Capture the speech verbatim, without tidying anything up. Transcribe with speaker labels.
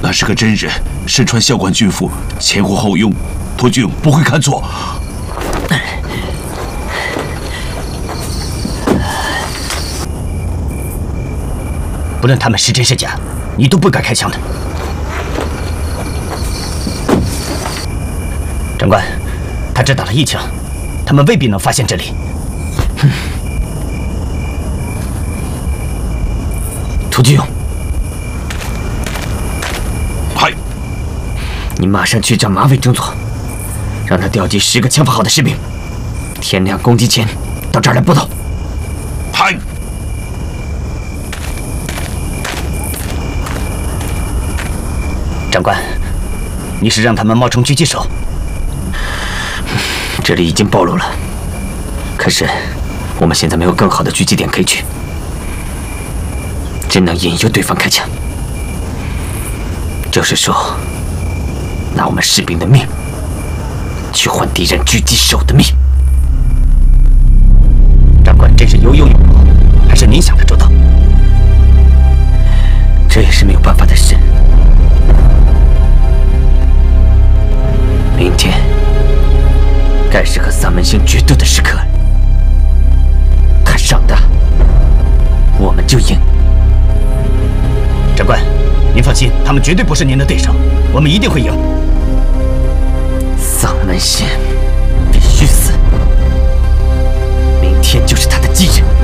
Speaker 1: 那是个真人，身穿校官军服，前呼后拥，涂俊不会看错。
Speaker 2: 不论他们是真是假，你都不该开枪的。长官，他只打了一枪，他们未必能发现这里。哼。涂俊勇，
Speaker 1: 嗨，
Speaker 2: 你马上去找马尾中佐，让他调集十个枪法好的士兵，天亮攻击前到这儿来报道。
Speaker 1: 嗨。
Speaker 2: 长官，你是让他们冒充狙击手？这里已经暴露了，可是我们现在没有更好的狙击点可以去，只能引诱对方开枪。就是说，拿我们士兵的命去换敌人狙击手的命。长官，这是有勇有谋，还是您想的周到？这也是没有办法的事。 明天，该是和三门星决斗的时刻。他上大，我们就赢。长官，您放心，他们绝对不是您的对手，我们一定会赢。丧门星必须死，明天就是他的忌日。